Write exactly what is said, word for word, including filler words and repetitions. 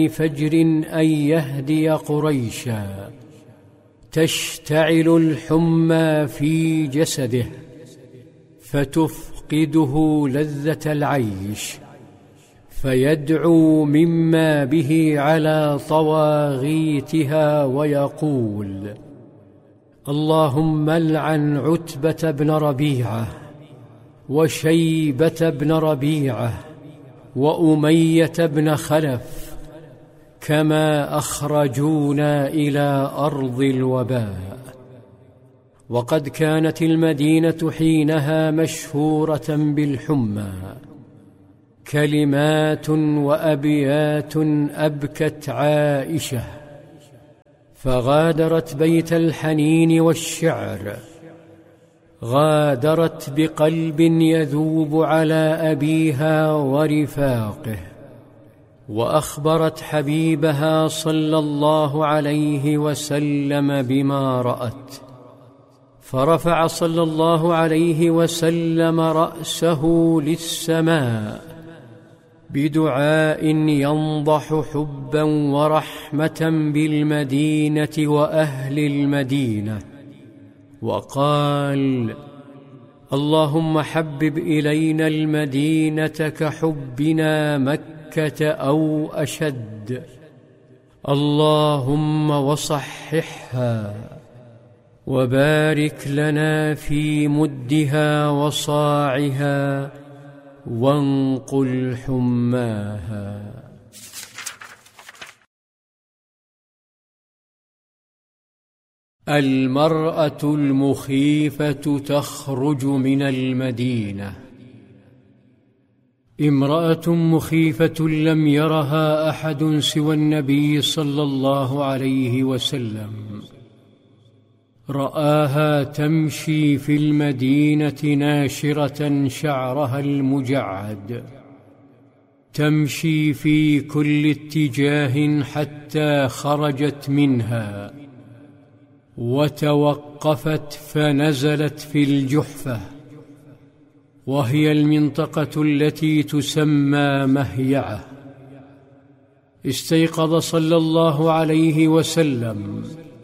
فجر أن يهدي قريشا تشتعل الحمى في جسده فتفقده لذة العيش، فيدعو مما به على طواغيتها ويقول: اللهم العن عتبة بن ربيعة وشيبة بن ربيعة وأمية بن خلف، كما أخرجونا إلى أرض الوباء. وقد كانت المدينة حينها مشهورة بالحمى. كلمات وأبيات أبكت عائشة، فغادرت بيت الحنين والشعر، غادرت بقلب يذوب على أبيها ورفاقه، وأخبرت حبيبها صلى الله عليه وسلم بما رأت، فرفع صلى الله عليه وسلم رأسه للسماء بدعاء ينضح حبا ورحمة بالمدينة وأهل المدينة، وقال: اللهم حبب إلينا المدينة كحبنا مكة أو أشد، اللهم وصححها، وبارك لنا في مدها وصاعها، وانقل حماها. المرأة المخيفة تخرج من المدينة. امرأة مخيفة لم يرها أحد سوى النبي صلى الله عليه وسلم، رآها تمشي في المدينة ناشرة شعرها المجعد، تمشي في كل اتجاه حتى خرجت منها وتوقفت فنزلت في الجحفة، وهي المنطقة التي تسمى مهيعة. استيقظ صلى الله عليه وسلم